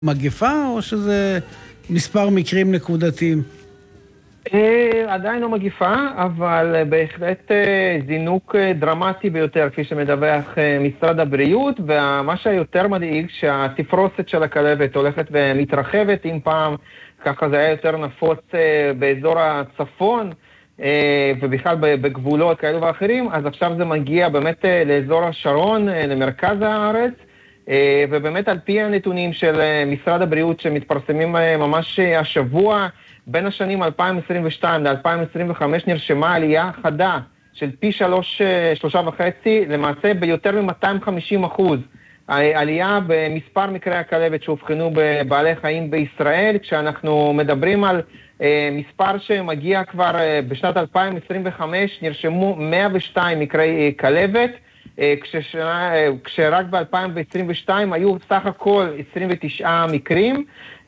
מגפה או שזה מספר מקרים נקודתיים? עדיין לא מגיפה, אבל בהחלט זינוק דרמטי ביותר, כפי שמדווח משרד הבריאות, ומה שיותר מדאיג שהתפרוסת של הכלבת הולכת ומתרחבת. אם פעם ככה זה היה יותר נפוץ באזור הצפון, ובכלל בגבולות כאלו ואחרים, אז עכשיו זה מגיע באמת לאזור השרון, למרכז הארץ, ובאמת על פי הנתונים של משרד הבריאות שמתפרסמים ממש השבוע, בין השנים 2022 ל-2025 נרשמה עלייה חדה של פי 3.5, למעשה ביותר מ-250%. עלייה במספר מקרי הכלבת שהובחנו בבעלי חיים בישראל, כשאנחנו מדברים על מספר שמגיע כבר בשנת 2025, נרשמו 102 מקרי כלבת, כשרק ב-2022 היו סך הכל 29 מקרים,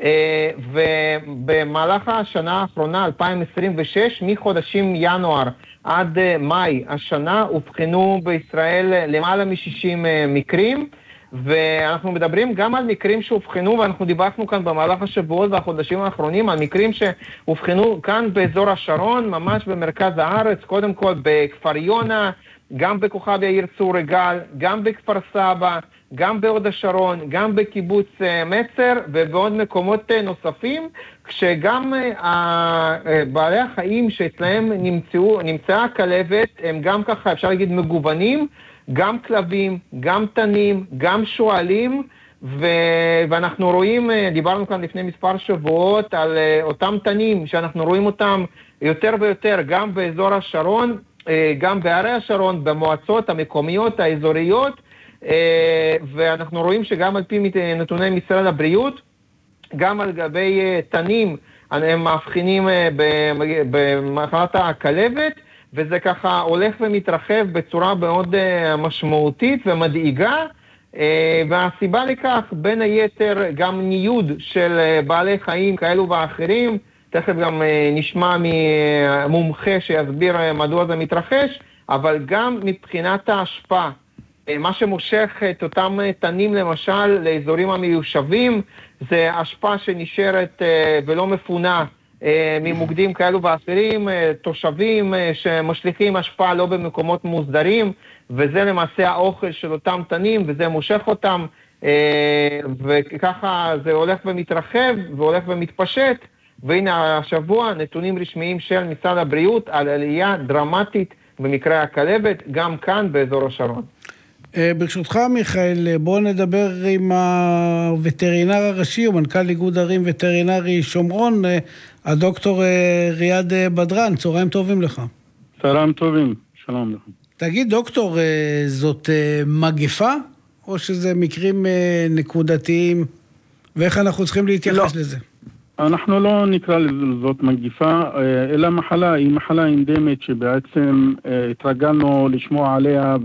ובמהלך השנה האחרונה, 2026, מחודשים ינואר עד מאי השנה, הובחנו בישראל למעלה מ-60 מקרים, ואנחנו מדברים גם על מקרים שהובחנו, ואנחנו דיווחנו כאן במהלך השבועות והחודשים האחרונים, על מקרים שהובחנו כאן באזור השרון, ממש במרכז הארץ, קודם כל בכפר יונה, גם בכוכב יאיר צור יגאל, גם בכפר סבא, גם בהוד השרון, גם בקיבוץ מצר ובעוד מקומות נוספים, כשגם בעלי החיים שאצלהם נמצאה הכלבת הם גם ככה אפשר להגיד מגוונים, גם כלבים, גם תנים, גם שואלים, ואנחנו רואים, דיברנו כאן לפני מספר שבועות על אותם תנים שאנחנו רואים אותם יותר ויותר גם באזור השרון, גם בערי השרון, במועצות המקומיות, האזוריות, ואנחנו רואים שגם על פי נתוני משרד הבריאות, גם על גבי תנים, הם מבחינים במחלת הכלבת, וזה ככה הולך ומתרחב בצורה מאוד משמעותית ומדאיגה, והסיבה לכך בין היתר גם ניוד של בעלי חיים כאלו ואחרים, תכף גם נשמע ממומחה שיסביר מדוע זה מתרחש, אבל גם מבחינת ההשפעה. מה שמושך את אותם תנים למשל לאזורים המיושבים, זה השפעה שנשארת ולא מפונה ממוקדים כאלו ואחרים, תושבים שמשליכים השפעה לא במקומות מוסדרים, וזה למעשה האוכל של אותם תנים, וזה מושך אותם, וככה זה הולך ומתרחב והולך ומתפשט. והנה השבוע נתונים רשמיים של משרד הבריאות על עלייה דרמטית במקרה הכלבת, גם כאן באזור השרון. ברשותך מיכאל, בואו נדבר עם הווטרינר הראשי, או מנכ"ל איגוד ערים וטרינרי שומרון, הדוקטור ריאד בדרן. צהריים טובים לך. צהריים טובים, שלום לך. תגיד דוקטור, זאת מגפה או שזה מקרים נקודתיים, ואיך אנחנו צריכים להתייחס לזה? אנחנו לא נקרא לזאת מגיפה, אלא מחלה, היא מחלה אנדמית שבעצם התרגלנו לשמוע עליה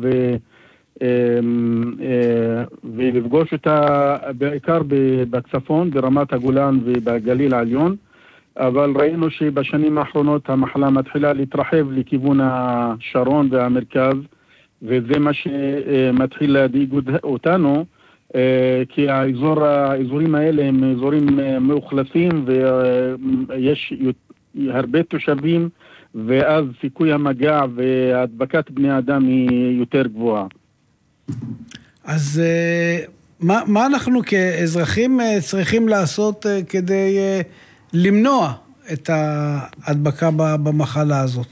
ולפגוש אותה בעיקר בצפון, ברמת הגולן ובגליל העליון, אבל ראינו שבשנים האחרונות המחלה מתחילה להתרחב לכיוון השרון והמרכז, וזה מה שמתחיל להדאיג אותנו, כי האזורים האלה הם אזורים מאוכלסים ויש הרבה תושבים, ואז סיכוי המגע והדבקת בני אדם היא יותר גבוהה. אז מה אנחנו כאזרחים צריכים לעשות כדי למנוע את ההדבקה במחלה הזאת?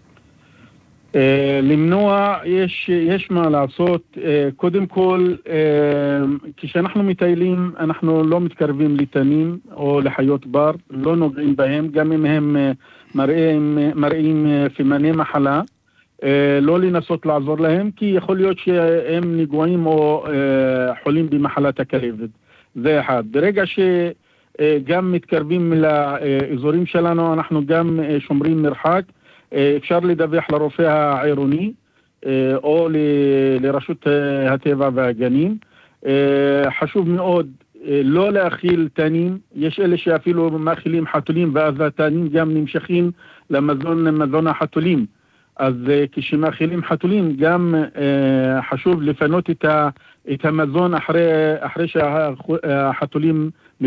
למנוע, יש מה לעשות. קודם כל, כשאנחנו מטיילים, אנחנו לא מתקרבים לתנים או לחיות בר, לא נוגעים בהם, גם אם הם מראים סימני מחלה, לא לנסות לעזור להם, כי יכול להיות שהם נגועים או חולים במחלת הכלבת. זה אחד. ברגע שגם מתקרבים לאזורים שלנו, אנחנו גם שומרים מרחק, אפשר לדווח לרופא העירוני או לרשות הטבע והגנים. חשוב מאוד לא להאכיל תנים, יש אלה שאפילו מאכילים חתולים ואז התנים גם נמשכים למזון החתולים. אז כשמאכילים חתולים גם חשוב לפנות את המזון אחרי שהחתולים